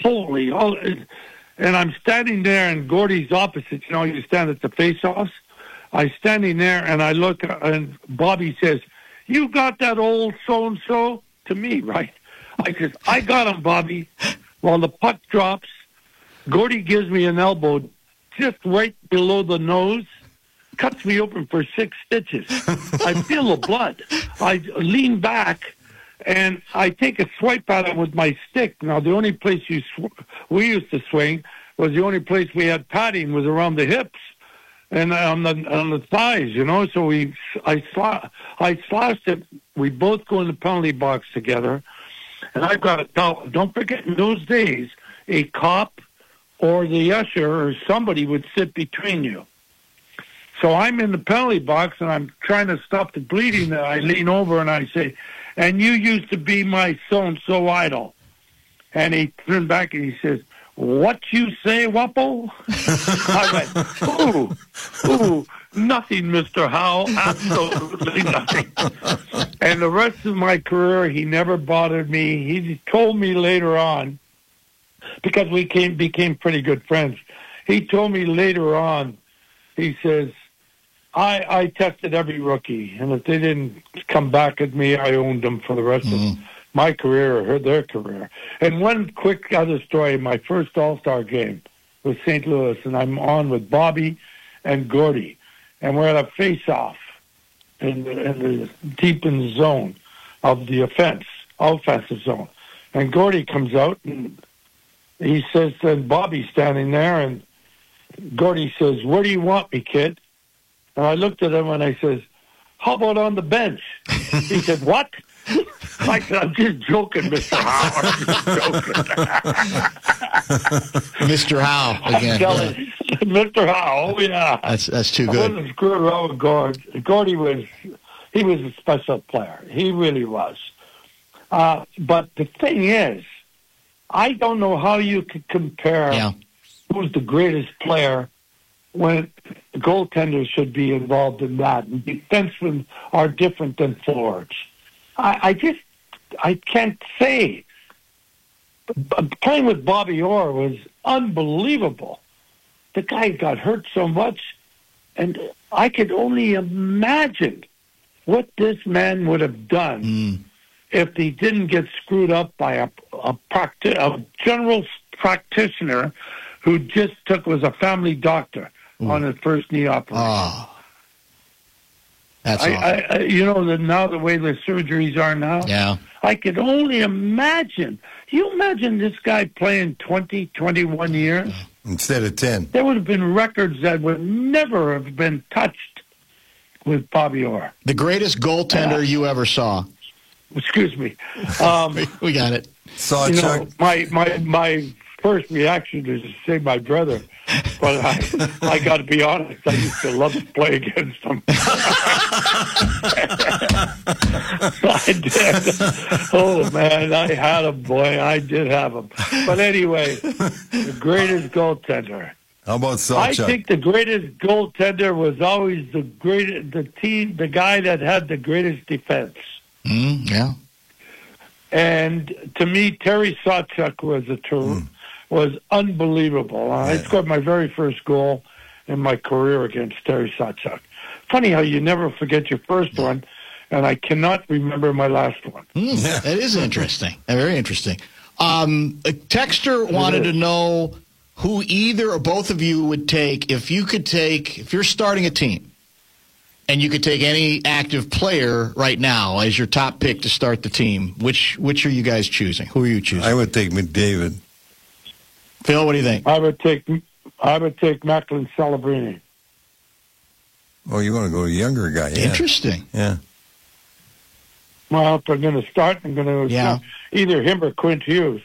holy, and I'm standing there, and Gordy's opposite. You stand at the face-offs. I'm standing there, and I look, and Bobby says, "You got that old so-and-so?" To me, right? I says, "I got him, Bobby." Well, the puck drops. Gordy gives me an elbow just right below the nose, cuts me open for 6 stitches. I feel the blood. I lean back, and I take a swipe at him with my stick. Now, the only place we used to swing was the only place we had padding was around the hips and on the thighs, So I slashed it. We both go in the penalty box together, and I've got to tell. Don't forget, in those days, a cop or the usher or somebody would sit between you. So I'm in the penalty box, and I'm trying to stop the bleeding, and I lean over, and I say, "And you used to be my so-and-so idol." And he turned back, and he says, "What you say, Wappo?" I went, ooh, nothing, Mr. Howe, absolutely nothing. And the rest of my career, he never bothered me. He told me later on, because we became pretty good friends, he told me later on, he says, I tested every rookie, and if they didn't come back at me, I owned them for the rest of my career or their career. And one quick other story, my first All-Star game was St. Louis, and I'm on with Bobby and Gordy, and we're at a face-off deep in the zone of the offensive zone. And Gordy comes out, and he says, and Bobby's standing there, and Gordy says, "Where do you want me, kid?" And I looked at him and I says, "How about on the bench?" He said, "What?" I said, "I'm just joking, Mr. Howe. I'm just joking." Mr. Howe again. Mr. Howe, yeah. That's too good. I wasn't screwing around with Gordy. Gordy was a special player. He really was. But the thing is, I don't know how you could compare who's the greatest player when goaltenders should be involved in that. And defensemen are different than forwards. I can't say. Playing with Bobby Orr was unbelievable. The guy got hurt so much, and I could only imagine what this man would have done if he didn't get screwed up by a general practitioner who just was a family doctor on his first knee operation. Oh. That's awesome. Now the way the surgeries are now, I could only imagine. You imagine this guy playing 20, 21 years? Instead of 10. There would have been records that would never have been touched with Bobby Orr. The greatest goaltender you ever saw. Excuse me. We got it. Chuck. My first reaction is to say my brother, but I got to be honest. I used to love to play against him. I did. Oh man, I had him, boy. I did have him. But anyway, the greatest goaltender. How about Sawchuck? I think the greatest goaltender was always the guy that had the greatest defense. Yeah. And to me, Terry Sawchuck was unbelievable. I scored my very first goal in my career against Terry Sawchuck. Funny how you never forget your first one, and I cannot remember my last one. That is interesting. Very interesting. A texter wanted to know who either or both of you would take if you're starting a team and you could take any active player right now as your top pick to start the team. Which are you guys choosing? Who are you choosing? I would take McDavid. Phil, what do you think? I would take Macklin Celebrini. Oh, you want to go to a younger guy? Yeah. Interesting. Yeah. Well, if I'm going to start, I'm going to either him or Quint Hughes.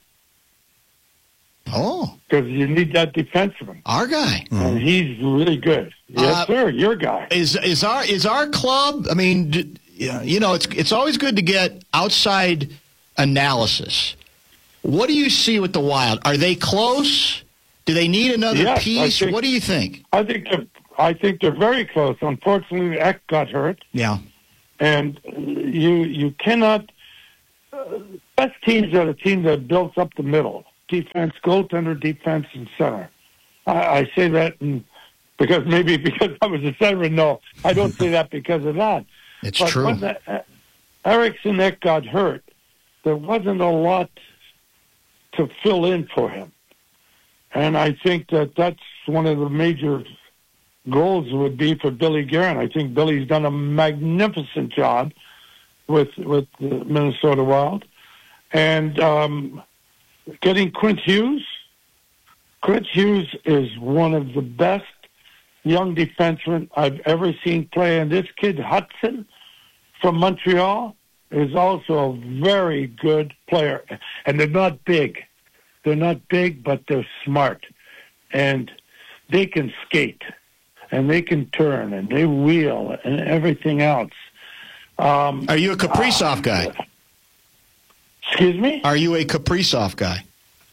Oh. Because you need that defenseman. Our guy. And he's really good. Yes, sir, your guy. Is our club, I mean, it's always good to get outside analysis. What do you see with the Wild? Are they close? Do they need another piece? What do you think? I think they're very close. Unfortunately, Eck got hurt. Yeah. And you cannot best teams are the team that builds up the middle. defense, goaltender, defense, and center. I say that because I was a center. No, I don't say that because of that. It's but true. When Eriksson Ek got hurt, there wasn't a lot to fill in for him. And I think that's one of the major goals would be for Billy Guerin. I think Billy's done a magnificent job with the Minnesota Wild. And getting Quint Hughes. Quint Hughes is one of the best young defensemen I've ever seen play. And this kid, Hudson, from Montreal, is also a very good player. And they're not big. They're not big, but they're smart. And they can skate. And they can turn. And they wheel. And everything else. Are you a Kaprizov guy? Excuse me? Are you a Kaprizov guy?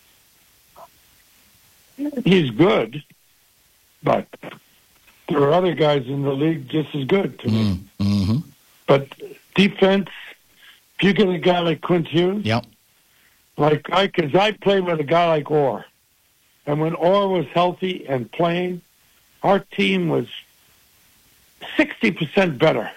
He's good. But there are other guys in the league just as good to me. Mm-hmm. But defense, if you get a guy like Quint Hughes, Yep. Because I played with a guy like Orr. And when Orr was healthy and playing, our team was 60% better.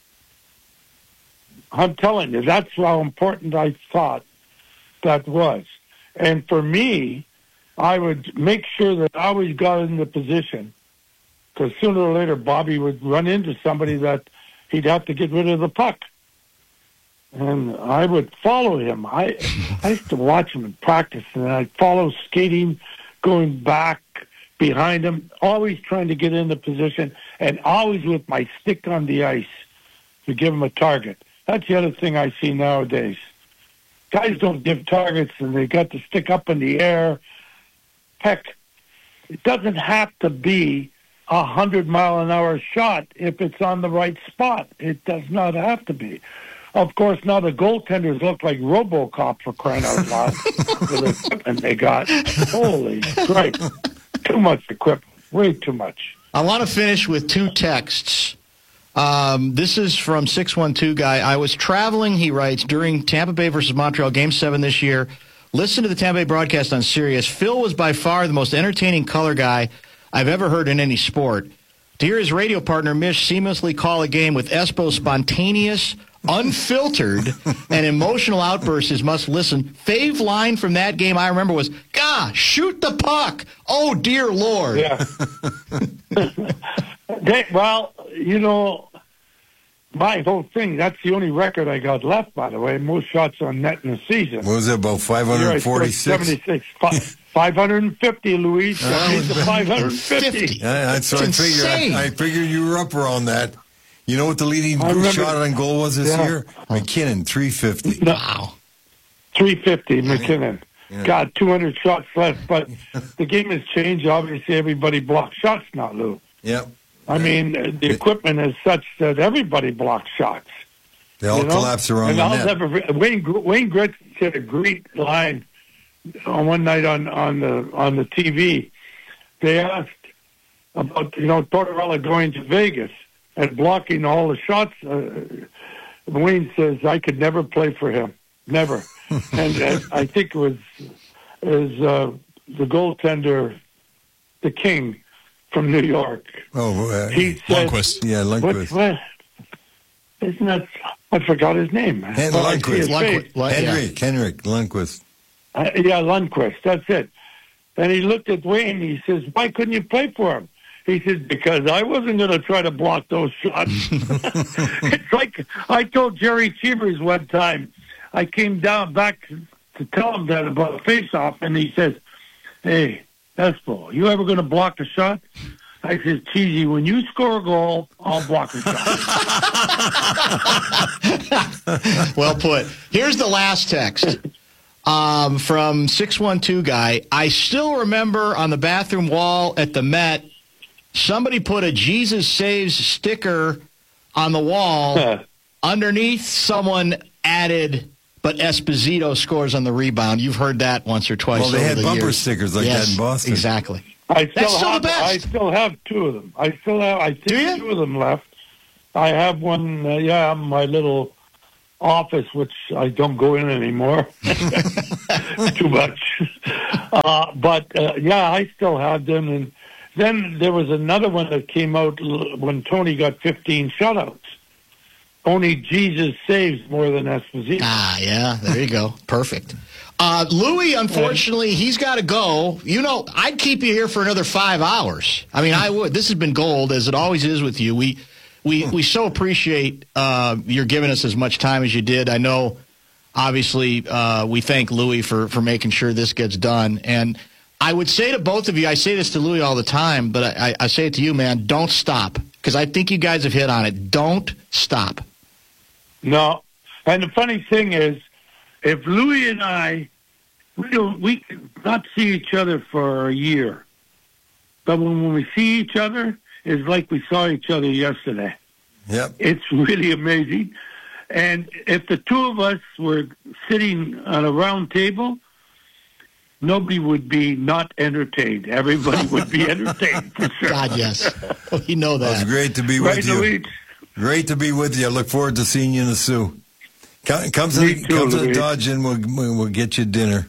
I'm telling you, that's how important I thought that was. And for me, I would make sure that I always got in the position, because sooner or later Bobby would run into somebody that he'd have to get rid of the puck. And I would follow him. I used to watch him in practice, and I'd follow skating, going back behind him, always trying to get in the position, and always with my stick on the ice to give him a target. That's the other thing I see nowadays. Guys don't give targets, and they got the stick up in the air. Heck, it doesn't have to be a 100-mile-an-hour shot if it's on the right spot. It does not have to be. Of course, now the goaltenders look like RoboCop, for crying out loud, with the equipment they got. Holy crap. Too much equipment. Way too much. I want to finish with two texts. This is from 612 guy. I was traveling, he writes, during Tampa Bay versus Montreal Game 7 this year. Listen to the Tampa Bay broadcast on Sirius. Phil was by far the most entertaining color guy I've ever heard in any sport. To hear his radio partner, Mish, seamlessly call a game with Espo's spontaneous, unfiltered, and emotional outbursts is must listen. Fave line from that game I remember was, "Gosh, shoot the puck! Oh, dear Lord." Yeah. Well, you know, my whole thing, that's the only record I got left, by the way, most shots on net in a season. What was it, about 546? 76. 550, Luis. That means the 550. Yeah, that's what I figured. I figured you were up around that. You know what the leading shot on goal was this year? McKinnon, 350. No, Wow. 350, McKinnon. Yeah. Got 200 shots left, but the game has changed. Obviously, everybody blocks shots now, Lou. Yep. I mean, the equipment is such that everybody blocks shots. They all collapse around the net. Wayne Gretzky said a great line on one night on the TV. They asked about Tortorella going to Vegas and blocking all the shots. Wayne says, "I could never play for him, never." And I think it was the goaltender, the King from New York. Oh, he said, Lundqvist. Yeah, Lundqvist. What? Isn't that? I forgot his name. Lundqvist. Henrik Lundqvist. Yeah, Lundqvist. That's it. And he looked at Wayne. He says, "Why couldn't you play for him?" He says, "Because I wasn't going to try to block those shots." It's like I told Jerry Cheevers one time. I came down back to tell him that about a face-off, and he says, "Hey, Espo, you ever going to block a shot?" I says, "Cheesy, when you score a goal, I'll block a shot." Well put. Here's the last text from 612 guy. I still remember on the bathroom wall at the Met, somebody put a Jesus Saves sticker on the wall. Underneath, someone added, "But Esposito scores on the rebound." You've heard that once or twice. Well, they had bumper years. stickers like that in Boston. Exactly. That's still the best. I still have two of them. I think Do you? two of them left. I have one, in my little office, which I don't go in anymore. too much. But I still have them. And then there was another one that came out when Tony got 15 shutouts. Only Jesus saves more than Esposito. Yeah, there you go. Perfect. Louis, unfortunately, he's got to go. You know, I'd keep you here for another 5 hours. I mean, I would. This has been gold, as it always is with you. We so appreciate your giving us as much time as you did. I know, obviously, we thank Louis for making sure this gets done. And I would say to both of you, I say this to Louis all the time, but I say it to you, man, don't stop. Because I think you guys have hit on it. Don't stop. No. And the funny thing is, if Louis and I, we could not see each other for a year. But when we see each other, it's like we saw each other yesterday. Yep. It's really amazing. And if the two of us were sitting on a round table, nobody would be not entertained. Everybody would be entertained, for sure. God, yes. You know that. It's great to be with you. Louis? Great to be with you. I look forward to seeing you in the Sioux. Come to the Dodge and we'll get you dinner.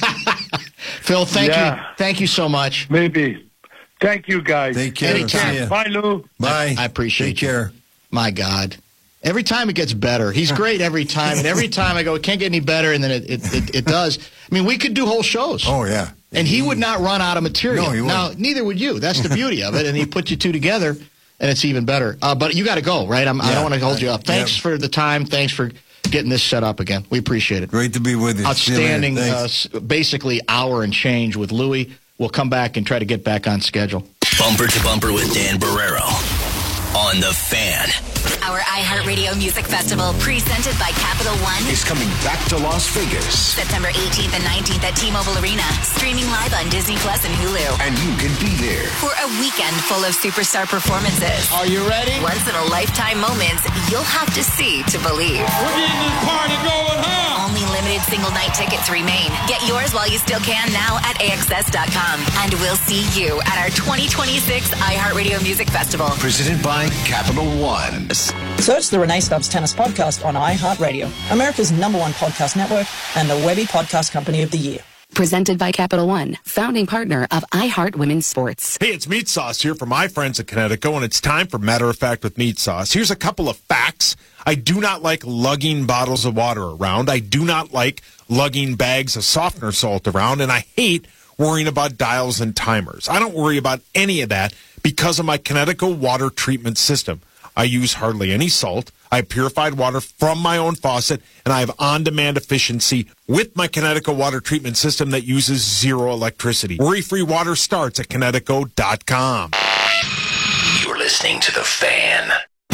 Phil, thank you. Thank you so much. Maybe. Thank you, guys. Take care. See ya. Bye, Lou. Bye. I appreciate Take care. My God. Every time it gets better. He's great every time. And every time I go, it can't get any better, and then it does. I mean, we could do whole shows. Oh, yeah. And he would not run out of material. No, he wouldn't. Now, neither would you. That's the beauty of it. And he put you two together, and it's even better. But you got to go, right? I don't want to hold you up. Thanks for the time. Thanks for getting this set up again. We appreciate it. Great to be with you. Outstanding, basically hour and change with Louis. We'll come back and try to get back on schedule. Bumper to Bumper with Dan Barrero on The Fan. Our iHeartRadio Music Festival, presented by Capital One, is coming back to Las Vegas. September 18th and 19th at T-Mobile Arena. Streaming live on Disney Plus and Hulu. And you can be there For a weekend full of superstar performances. Are you ready? Once-in-a-lifetime moments you'll have to see to believe. We're getting this party going, huh? Only limited single-night tickets remain. Get yours while you still can now at AXS.com. And we'll see you at our 2026 iHeartRadio Music Festival. Presented by Capital One. Search the Renee Stubbs Tennis Podcast on iHeartRadio, America's #1 podcast network and the Webby Podcast Company of the Year. Presented by Capital One, founding partner of iHeart Women's Sports. Hey, it's Meat Sauce here from my friends at Connecticut, and it's time for Matter of Fact with Meat Sauce. Here's a couple of facts. I do not like lugging bottles of water around. I do not like lugging bags of softener salt around, and I hate worrying about dials and timers. I don't worry about any of that because of my Connecticut water treatment system. I use hardly any salt. I have purified water from my own faucet, and I have on-demand efficiency with my Connecticut water treatment system that uses zero electricity. Worry-free water starts at Connecticut.com. You're listening to The Fan.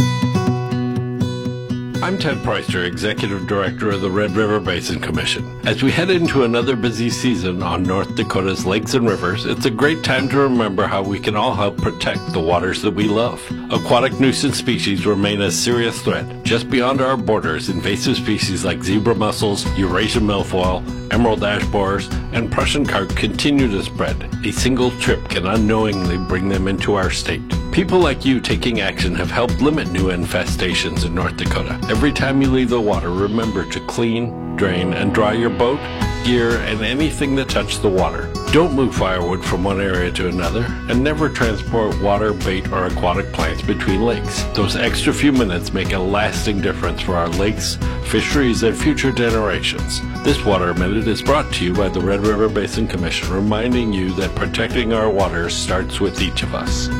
I'm Ted Preuster, Executive Director of the Red River Basin Commission. As we head into another busy season on North Dakota's lakes and rivers, it's a great time to remember how we can all help protect the waters that we love. Aquatic nuisance species remain a serious threat. Just beyond our borders, invasive species like zebra mussels, Eurasian milfoil, emerald ash borers, and Prussian carp continue to spread. A single trip can unknowingly bring them into our state. People like you taking action have helped limit new infestations in North Dakota. Every time you leave the water, remember to clean, drain, and dry your boat, gear, and anything that touched the water. Don't move firewood from one area to another, and never transport water, bait, or aquatic plants between lakes. Those extra few minutes make a lasting difference for our lakes, fisheries, and future generations. This Water Minute is brought to you by the Red River Basin Commission, reminding you that protecting our waters starts with each of us.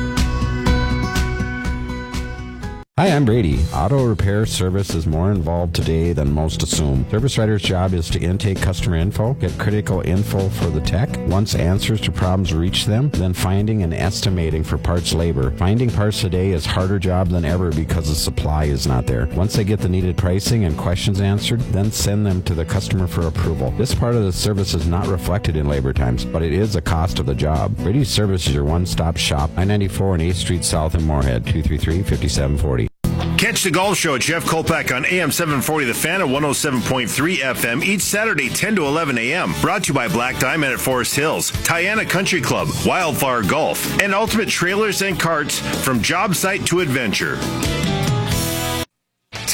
Hi, I'm Brady. Auto repair service is more involved today than most assume. Service writer's job is to intake customer info, get critical info for the tech. Once answers to problems reach them, then finding and estimating for parts labor. Finding parts today is harder job than ever because the supply is not there. Once they get the needed pricing and questions answered, then send them to the customer for approval. This part of the service is not reflected in labor times, but it is a cost of the job. Brady's Service is your one-stop shop. I-94 and 8th Street South in Moorhead, 233-5740. Catch the Golf Show at Jeff Kolpak on AM 740 The Fan at 107.3 FM each Saturday 10 to 11 a.m. Brought to you by Black Diamond at Forest Hills, Tiana Country Club, Wildflower Golf, and Ultimate Trailers and Carts from job site to adventure.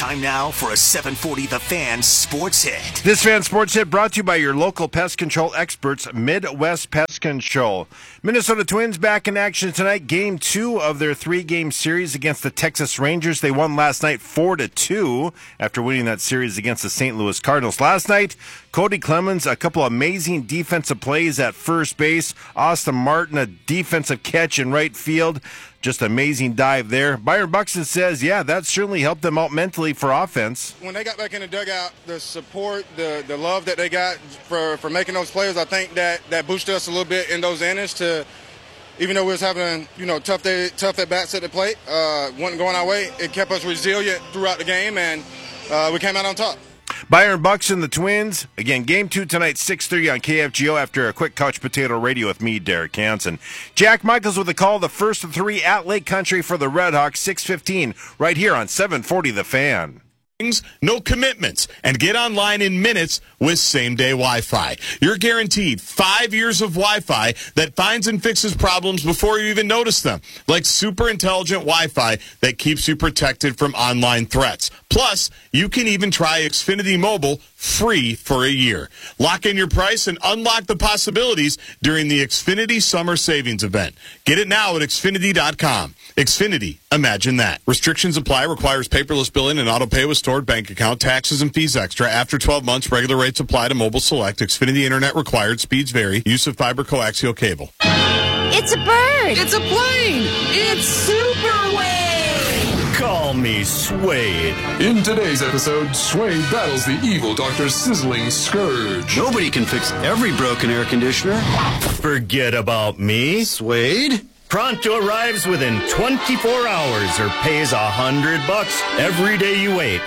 Time now for a 740 The Fan Sports Hit. This Fan Sports Hit brought to you by your local pest control experts, Midwest Pest Control. Minnesota Twins back in action tonight. Game 2 of their 3-game series against the Texas Rangers. They won last night 4-2 after winning that series against the St. Louis Cardinals. Last night, Cody Clemens, a couple amazing defensive plays at first base. Austin Martin, a defensive catch in right field. Just amazing dive there. Byron Buxton says, yeah, that certainly helped them out mentally for offense. When they got back in the dugout, the support, the love that they got for making those plays, I think that boosted us a little bit in those innings to, even though we was having, tough at bats at the plate, wasn't going our way, it kept us resilient throughout the game, and we came out on top. Byron Buxton, the Twins. Again, Game 2 tonight, 6:30 on KFGO after a quick couch potato radio with me, Derek Hansen. Jack Michaels with a call, the first of 3 at Lake Country for the Red Hawks, 6:15, right here on 740 The Fan. No commitments, and get online in minutes with same-day Wi-Fi. You're guaranteed 5 years of Wi-Fi that finds and fixes problems before you even notice them, like super intelligent Wi-Fi that keeps you protected from online threats. Plus, you can even try Xfinity Mobile free for a year. Lock in your price and unlock the possibilities during the Xfinity Summer Savings Event. Get it now at Xfinity.com. Xfinity, imagine that. Restrictions apply. Requires paperless billing and auto pay with stored bank account. Taxes and fees extra. After 12 months, regular rates apply to Mobile Select. Xfinity Internet required. Speeds vary. Use of fiber coaxial cable. It's a bird. It's a plane. It's Super Wave. Call me Suede. In today's episode, Suede battles the evil Dr. Sizzling Scourge. Nobody can fix every broken air conditioner. Forget about me, Suede. Pronto arrives within 24 hours or pays $100 every day you wait.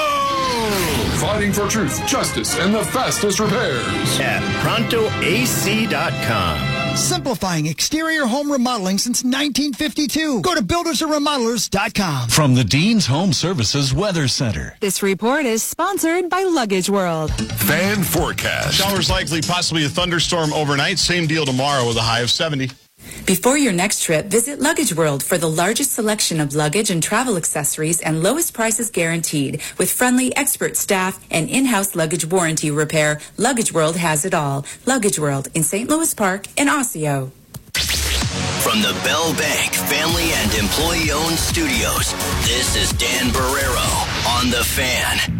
No! Fighting for truth, justice, and the fastest repairs. At ProntoAC.com. Simplifying exterior home remodeling since 1952. Go to buildersandremodelers.com. From the Dean's Home Services Weather Center. This report is sponsored by Luggage World. Fan forecast. Showers likely, possibly a thunderstorm overnight. Same deal tomorrow with a high of 70. Before your next trip, visit Luggage World for the largest selection of luggage and travel accessories and lowest prices guaranteed. With friendly, expert staff and in-house luggage warranty repair, Luggage World has it all. Luggage World in St. Louis Park and Osseo. From the Bell Bank family and employee-owned studios, this is Dan Barrero on The Fan.